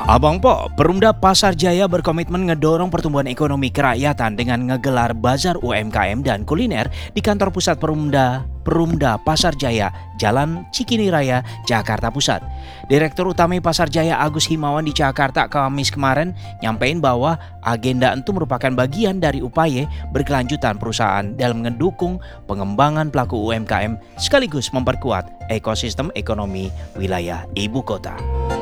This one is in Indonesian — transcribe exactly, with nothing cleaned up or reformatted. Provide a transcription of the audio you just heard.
Abang Po, Perumda Pasar Jaya berkomitmen ngedorong pertumbuhan ekonomi kerakyatan dengan ngegelar bazar U M K M dan kuliner di kantor pusat Perumda Perumda Pasar Jaya, Jalan Cikini Raya, Jakarta Pusat. Direktur Utama Pasar Jaya Agus Himawan di Jakarta Kamis kemarin nyampein bahwa agenda itu merupakan bagian dari upaya berkelanjutan perusahaan dalam mendukung pengembangan pelaku U M K M sekaligus memperkuat ekosistem ekonomi wilayah ibu kota.